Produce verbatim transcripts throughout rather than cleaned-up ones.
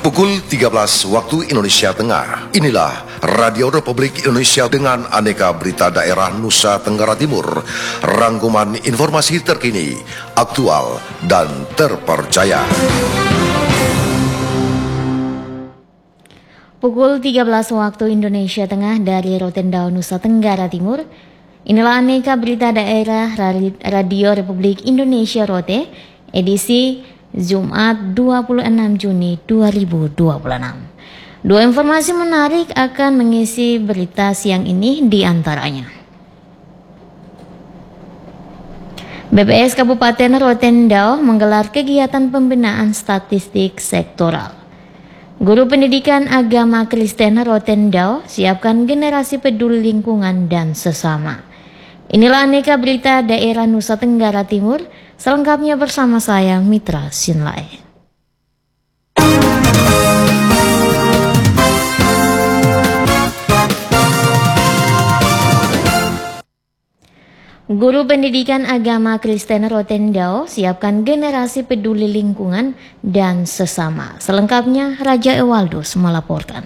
Pukul tiga belas waktu Indonesia Tengah. Inilah Radio Republik Indonesia dengan aneka berita daerah Nusa Tenggara Timur. Rangkuman informasi terkini, aktual, dan terpercaya. Pukul tiga belas waktu Indonesia Tengah dari Rotendao, Nusa Tenggara Timur. Inilah aneka berita daerah Radio Republik Indonesia Rote, edisi Jumat dua puluh enam Juni dua ribu dua puluh enam. Dua informasi menarik akan mengisi berita siang ini diantaranya. B P S Kabupaten Rotendao menggelar kegiatan pembinaan statistik sektoral. Guru Pendidikan Agama Kristen Rotendao siapkan generasi peduli lingkungan dan sesama. Inilah aneka berita daerah Nusa Tenggara Timur, selengkapnya bersama saya Mitra Sinlai. Guru Pendidikan Agama Kristen Rotendao siapkan generasi peduli lingkungan dan sesama. Selengkapnya Raja Ewaldus melaporkan.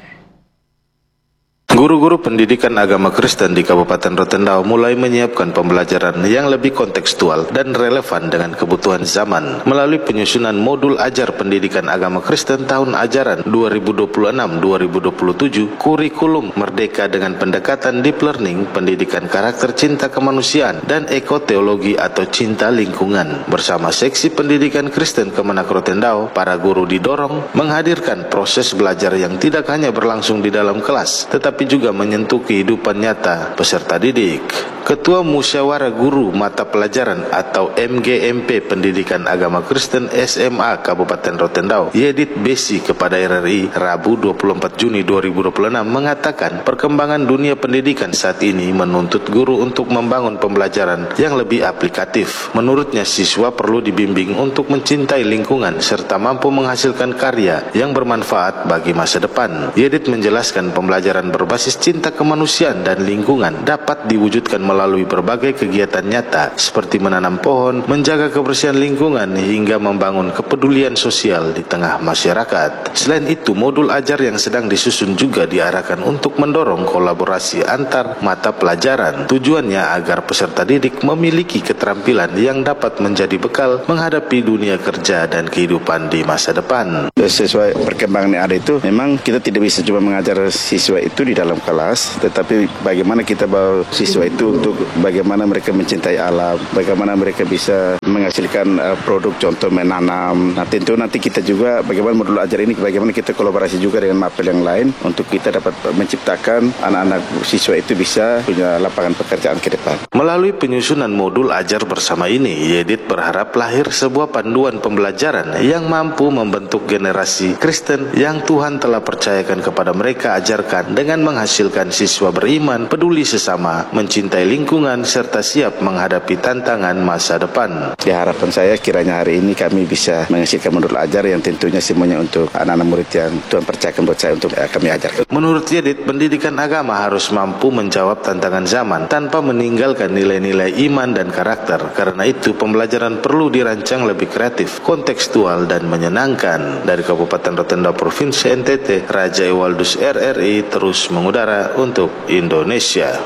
Guru-guru pendidikan agama Kristen di Kabupaten Rotendao mulai menyiapkan pembelajaran yang lebih kontekstual dan relevan dengan kebutuhan zaman melalui penyusunan modul ajar pendidikan agama Kristen tahun ajaran dua ribu dua puluh enam dua ribu dua puluh tujuh, kurikulum Merdeka dengan pendekatan deep learning, pendidikan karakter cinta kemanusiaan, dan ekoteologi atau cinta lingkungan. Bersama seksi pendidikan Kristen Kemenak Rotendao, para guru didorong menghadirkan proses belajar yang tidak hanya berlangsung di dalam kelas, tetapi juga menyentuh kehidupan nyata peserta didik. Ketua Musyawarah Guru Mata Pelajaran atau M G M P Pendidikan Agama Kristen S M A Kabupaten Rotendao, Yedit Besi kepada R R I Rabu dua puluh empat Juni dua ribu dua puluh enam mengatakan perkembangan dunia pendidikan saat ini menuntut guru untuk membangun pembelajaran yang lebih aplikatif. Menurutnya, siswa perlu dibimbing untuk mencintai lingkungan serta mampu menghasilkan karya yang bermanfaat bagi masa depan. Yedit menjelaskan pembelajaran berbasis cinta kemanusiaan dan lingkungan dapat diwujudkan melalui berbagai kegiatan nyata seperti menanam pohon, menjaga kebersihan lingkungan, hingga membangun kepedulian sosial di tengah masyarakat. Selain itu, modul ajar yang sedang disusun juga diarahkan untuk mendorong kolaborasi antar mata pelajaran. Tujuannya agar peserta didik memiliki keterampilan yang dapat menjadi bekal menghadapi dunia kerja dan kehidupan di masa depan. Sesuai perkembangan yang ada itu, memang kita tidak bisa cuma mengajar siswa itu di dalam kelas, tetapi bagaimana kita bawa siswa itu untuk bagaimana mereka mencintai alam, bagaimana mereka bisa menghasilkan uh, produk, contoh menanam. Nah, tentu nanti kita juga bagaimana modul ajar ini, bagaimana kita kolaborasi juga dengan mapel yang lain untuk kita dapat menciptakan anak-anak siswa itu bisa punya lapangan pekerjaan ke depan. Melalui penyusunan modul ajar bersama ini, Yedit berharap lahir sebuah panduan pembelajaran yang mampu membentuk generasi Kristen yang Tuhan telah percayakan kepada mereka ajarkan dengan menghasilkan siswa beriman, peduli sesama, mencintai lingkungan, serta siap menghadapi tantangan masa depan. Di harapan saya kiranya hari ini kami bisa menghasilkan modul ajar yang tentunya semuanya untuk anak-anak murid yang Tuhan percayakan buat saya untuk eh, kami ajarkan. Menurut Yedit, pendidikan agama harus mampu menjawab tantangan zaman tanpa meninggalkan nilai-nilai iman dan karakter. Karena itu, pembelajaran perlu dirancang lebih kreatif, kontekstual, dan menyenangkan. Dari Kabupaten Rotendao, Provinsi N T T, Raja Ewaldus R R I terus mengudara untuk Indonesia.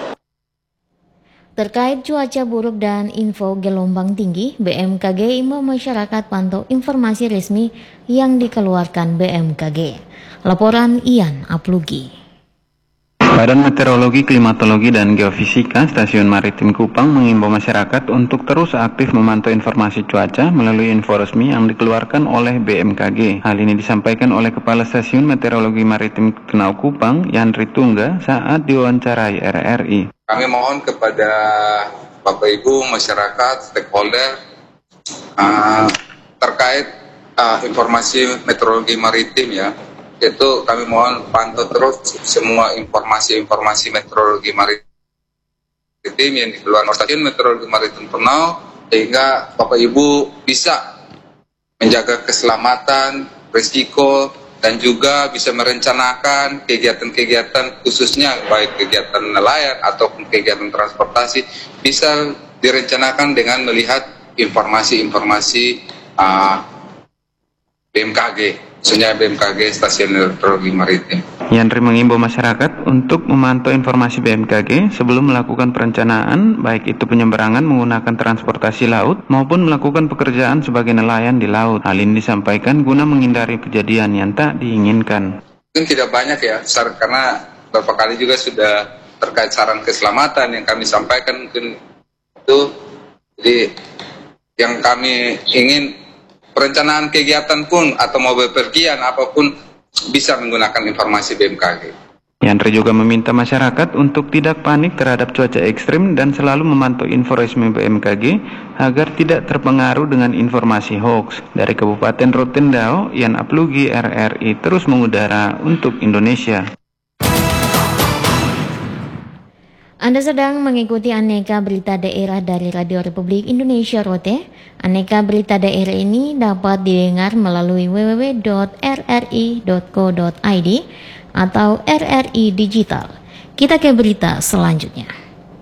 Terkait cuaca buruk dan info gelombang tinggi, B M K G imbau masyarakat pantau informasi resmi yang dikeluarkan B M K G. Laporan Ian Aplugi. Badan Meteorologi, Klimatologi, dan Geofisika Stasiun Maritim Kupang mengimbau masyarakat untuk terus aktif memantau informasi cuaca melalui info resmi yang dikeluarkan oleh B M K G. Hal ini disampaikan oleh Kepala Stasiun Meteorologi Maritim Kenau Kupang, Yandri Tungga, saat diwawancarai R R I. Kami mohon kepada Bapak Ibu, masyarakat, stakeholder, uh, terkait uh, informasi meteorologi maritim ya, itu kami mohon pantau terus semua informasi-informasi meteorologi maritim yang dikeluarkan Stasiun Meteorologi Maritim Kenau, sehingga Bapak Ibu bisa menjaga keselamatan, risiko, dan juga bisa merencanakan kegiatan-kegiatan khususnya baik kegiatan nelayan ataupun kegiatan transportasi bisa direncanakan dengan melihat informasi-informasi uh, B M K G, khususnya B M K G Stasiun Meteorologi Maritim. Yandri mengimbau masyarakat untuk memantau informasi B M K G sebelum melakukan perencanaan, baik itu penyeberangan menggunakan transportasi laut maupun melakukan pekerjaan sebagai nelayan di laut. Hal ini disampaikan guna menghindari kejadian yang tak diinginkan. Mungkin tidak banyak ya, karena beberapa kali juga sudah terkait saran keselamatan yang kami sampaikan mungkin itu. Jadi yang kami ingin perencanaan kegiatan pun atau mau bepergian apapun bisa menggunakan informasi B M K G. Yandri juga meminta masyarakat untuk tidak panik terhadap cuaca ekstrim dan selalu memantau info resmi B M K G agar tidak terpengaruh dengan informasi hoax. Dari Kabupaten Rotendao, Yan Aplugi R R I terus mengudara untuk Indonesia. Anda sedang mengikuti Aneka Berita Daerah dari Radio Republik Indonesia Rote. Aneka Berita Daerah ini dapat didengar melalui w w w dot r r i dot co dot i d atau R R I Digital. Kita ke berita selanjutnya.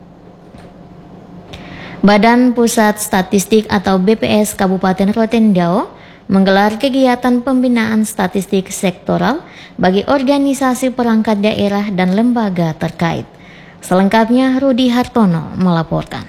Badan Pusat Statistik atau B P S Kabupaten Rotendao menggelar kegiatan pembinaan statistik sektoral bagi organisasi perangkat daerah dan lembaga terkait. Selengkapnya Rudi Hartono melaporkan.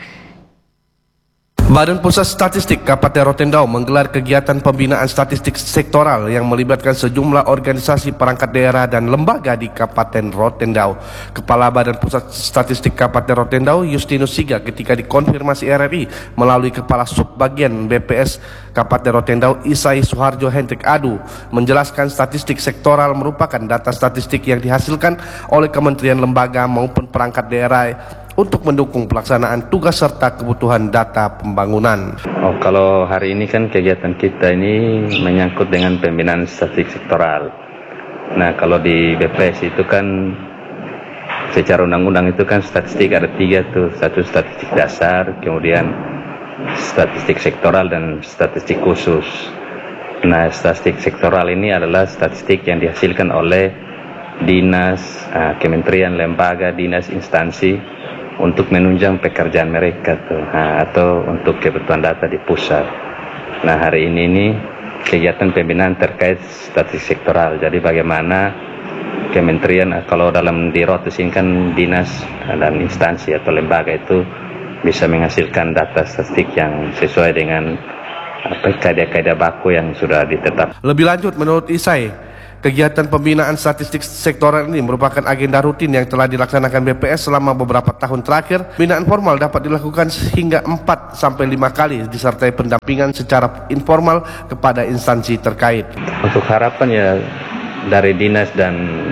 Badan Pusat Statistik Kabupaten Rotendao menggelar kegiatan pembinaan statistik sektoral yang melibatkan sejumlah organisasi perangkat daerah dan lembaga di Kabupaten Rotendao. Kepala Badan Pusat Statistik Kabupaten Rotendao, Justinus Siga, ketika dikonfirmasi R R I melalui Kepala Subbagian B P S Kabupaten Rotendao, Isai Suharjo Hendrik Adu, menjelaskan statistik sektoral merupakan data statistik yang dihasilkan oleh kementerian lembaga maupun perangkat daerah untuk mendukung pelaksanaan tugas serta kebutuhan data pembangunan. Oh, kalau hari ini kan kegiatan kita ini menyangkut dengan pembinaan statistik sektoral. Nah, kalau di B P S itu kan secara undang-undang itu kan statistik ada tiga tuh, satu statistik dasar, kemudian statistik sektoral dan statistik khusus. Nah, statistik sektoral ini adalah statistik yang dihasilkan oleh dinas, uh, kementerian, lembaga, dinas, instansi untuk menunjang pekerjaan mereka tuh, nah, atau untuk kebutuhan data di pusat. Nah, hari ini ini kegiatan pembinaan terkait statistik sektoral. Jadi bagaimana kementerian, kalau dalam di Rotes ini kan dinas dan instansi atau lembaga itu bisa menghasilkan data statistik yang sesuai dengan apa kaidah-kaidah baku yang sudah ditetapkan. Lebih lanjut, menurut Isai, kegiatan pembinaan statistik sektoral ini merupakan agenda rutin yang telah dilaksanakan B P S selama beberapa tahun terakhir. Binaan formal dapat dilakukan hingga empat sampai lima kali disertai pendampingan secara informal kepada instansi terkait. Untuk harapan ya dari dinas dan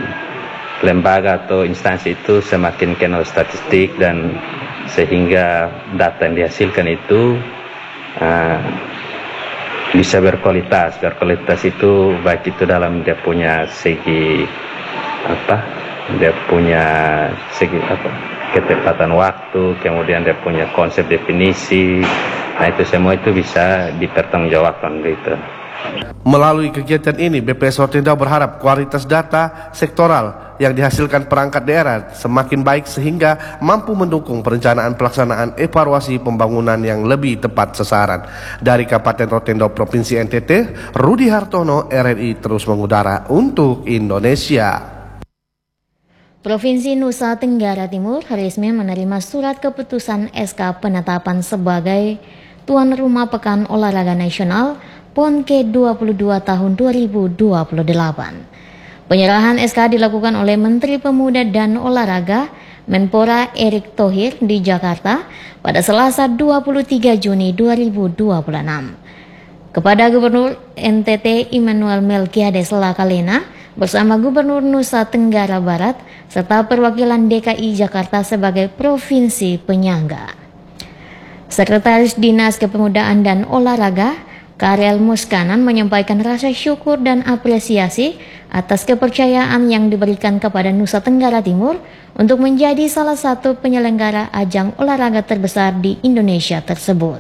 lembaga atau instansi itu semakin kenal statistik dan sehingga data yang dihasilkan itu uh, bisa berkualitas. Berkualitas itu baik itu dalam dia punya segi apa, dia punya segi apa, ketepatan waktu, kemudian dia punya konsep definisi. Nah, itu semua itu bisa dipertanggungjawabkan gitu. Melalui kegiatan ini, B P S Rotendao berharap kualitas data sektoral yang dihasilkan perangkat daerah semakin baik sehingga mampu mendukung perencanaan pelaksanaan evaluasi pembangunan yang lebih tepat sasaran. Dari Kabupaten Rotendao, Provinsi N T T, Rudi Hartono, R R I terus mengudara untuk Indonesia. Provinsi Nusa Tenggara Timur resmi menerima surat keputusan S K penetapan sebagai tuan rumah Pekan Olahraga Nasional P O N ke dua puluh dua tahun dua ribu dua puluh delapan. Penyerahan S K dilakukan oleh Menteri Pemuda dan Olahraga Menpora Erick Thohir di Jakarta pada Selasa dua puluh tiga Juni dua ribu dua puluh enam. Kepada Gubernur N T T Immanuel Melkiades Lakalena bersama Gubernur Nusa Tenggara Barat serta perwakilan D K I Jakarta sebagai provinsi penyangga. Sekretaris Dinas Kepemudaan dan Olahraga Karel Muskanan menyampaikan rasa syukur dan apresiasi atas kepercayaan yang diberikan kepada Nusa Tenggara Timur untuk menjadi salah satu penyelenggara ajang olahraga terbesar di Indonesia tersebut.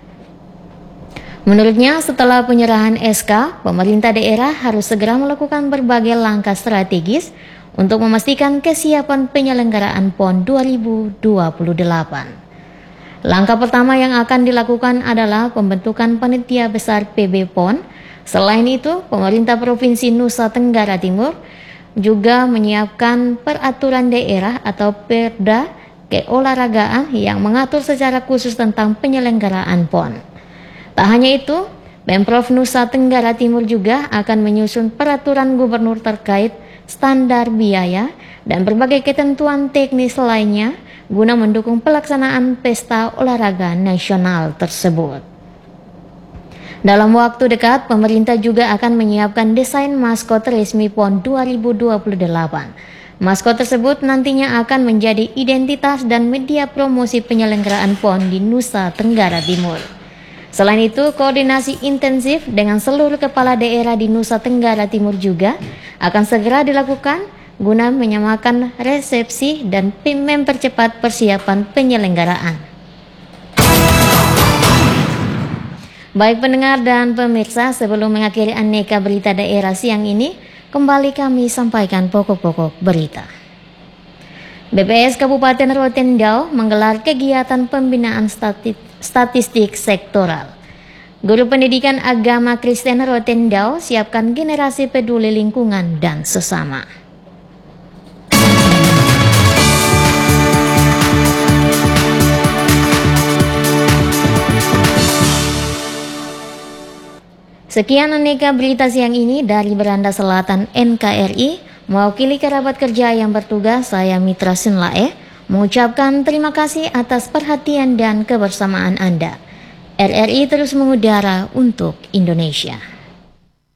Menurutnya, setelah penyerahan S K, pemerintah daerah harus segera melakukan berbagai langkah strategis untuk memastikan kesiapan penyelenggaraan P O N dua ribu dua puluh delapan. Langkah pertama yang akan dilakukan adalah pembentukan panitia besar P B P O N Selain itu, pemerintah Provinsi Nusa Tenggara Timur juga menyiapkan peraturan daerah atau perda keolahragaan yang mengatur secara khusus tentang penyelenggaraan P O N. Tak hanya itu, Pemprov Nusa Tenggara Timur juga akan menyusun peraturan gubernur terkait standar biaya dan berbagai ketentuan teknis lainnya guna mendukung pelaksanaan pesta olahraga nasional tersebut. Dalam waktu dekat, pemerintah juga akan menyiapkan desain maskot resmi P O N dua ribu dua puluh delapan. Maskot tersebut nantinya akan menjadi identitas dan media promosi penyelenggaraan P O N di Nusa Tenggara Timur. Selain itu, koordinasi intensif dengan seluruh kepala daerah di Nusa Tenggara Timur juga akan segera dilakukan guna menyamakan resepsi dan mempercepat persiapan penyelenggaraan. Baik pendengar dan pemirsa, sebelum mengakhiri aneka berita daerah siang ini, kembali kami sampaikan pokok-pokok berita. B P S Kabupaten Rotendao menggelar kegiatan pembinaan statistik sektoral. Guru Pendidikan Agama Kristen Rotendao siapkan generasi peduli lingkungan dan sesama. Sekian aneka berita siang ini dari Beranda Selatan N K R I. Mewakili kerabat kerja yang bertugas, saya Mitra Sinlae mengucapkan terima kasih atas perhatian dan kebersamaan Anda. R R I terus mengudara untuk Indonesia.